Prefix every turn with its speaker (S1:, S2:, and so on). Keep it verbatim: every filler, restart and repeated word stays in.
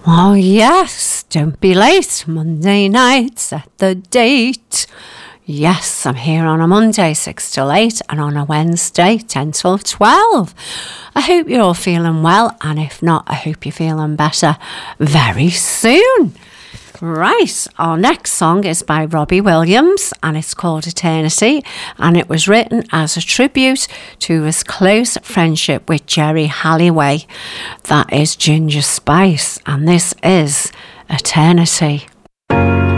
S1: Oh yes, don't be late. Monday night, set the date. Yes, I'm here on a Monday, six till eight, and on a Wednesday, ten till twelve. I hope you're all feeling well, and if not, I hope you're feeling better very soon. Right, our next song is by Robbie Williams, and it's called Eternity, and it was written as a tribute to his close friendship with Geri Halliway. That is Ginger Spice, and this is Eternity.